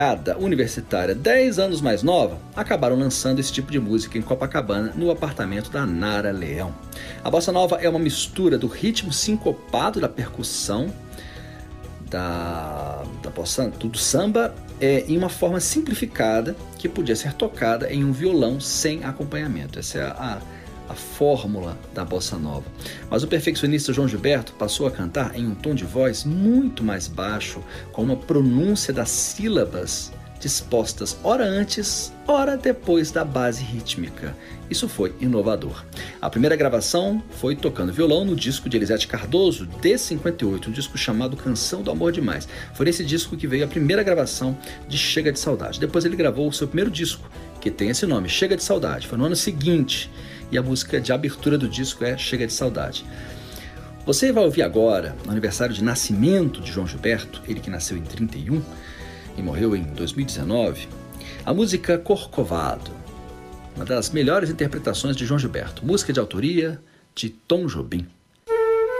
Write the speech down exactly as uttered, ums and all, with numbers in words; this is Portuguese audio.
Universitária dez anos mais nova, acabaram lançando esse tipo de música em Copacabana, no apartamento da Nara Leão. A bossa nova é uma mistura do ritmo sincopado da percussão da, da bossa, do samba é, em uma forma simplificada que podia ser tocada em um violão sem acompanhamento. Essa é a, a fórmula da bossa nova. Mas o perfeccionista João Gilberto passou a cantar em um tom de voz muito mais baixo, com uma pronúncia das sílabas dispostas ora antes, ora depois da base rítmica. Isso foi inovador. A primeira gravação foi tocando violão no disco de Elisete Cardoso, de cinquenta e oito, um disco chamado Canção do Amor Demais. Foi nesse disco que veio a primeira gravação de Chega de Saudade. Depois ele gravou o seu primeiro disco, que tem esse nome, Chega de Saudade. Foi no ano seguinte, e a música de abertura do disco é Chega de Saudade. Você vai ouvir agora, no aniversário de nascimento de João Gilberto, ele que nasceu em trinta e um e morreu em dois mil e dezenove, a música Corcovado, uma das melhores interpretações de João Gilberto, música de autoria de Tom Jobim.